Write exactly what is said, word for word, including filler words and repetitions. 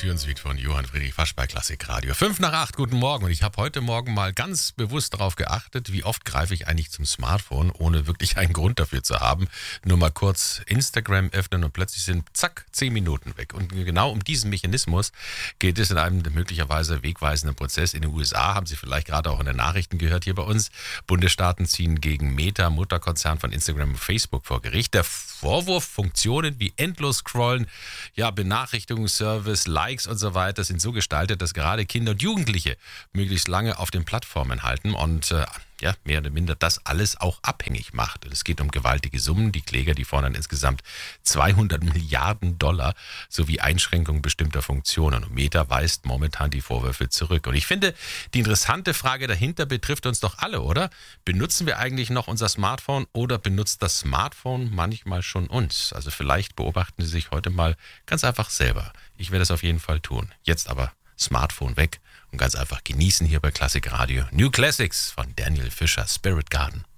Ouvertüren-Suite von Johann Friedrich Fasch bei Klassik Radio. Fünf nach acht, guten Morgen. Und ich habe heute Morgen mal ganz bewusst darauf geachtet, wie oft greife ich eigentlich zum Smartphone, ohne wirklich einen Grund dafür zu haben. Nur mal kurz Instagram öffnen und plötzlich sind, zack, zehn Minuten weg. Und genau um diesen Mechanismus geht es in einem möglicherweise wegweisenden Prozess in den U S A. Haben Sie vielleicht gerade auch in den Nachrichten gehört hier bei uns. Bundesstaaten ziehen gegen Meta, Mutterkonzern von Instagram und Facebook, vor Gericht. Der Vorwurf, Funktionen wie endlos scrollen, ja, Benachrichtigungsservice, Likes und so weiter sind so gestaltet, dass gerade Kinder und Jugendliche möglichst lange auf den Plattformen halten und äh, ja, mehr oder minder das alles auch abhängig macht. Es geht um gewaltige Summen. Die Kläger, die fordern insgesamt zweihundert Milliarden Dollar sowie Einschränkungen bestimmter Funktionen. Und Meta weist momentan die Vorwürfe zurück. Und ich finde, die interessante Frage dahinter betrifft uns doch alle, oder? Benutzen wir eigentlich noch unser Smartphone oder benutzt das Smartphone manchmal schon uns? Also vielleicht beobachten Sie sich heute mal ganz einfach selber. Ich werde es auf jeden Fall tun. Jetzt aber Smartphone weg und ganz einfach genießen hier bei Klassik Radio. New Classics von Daniel Fischer, Spirit Garden.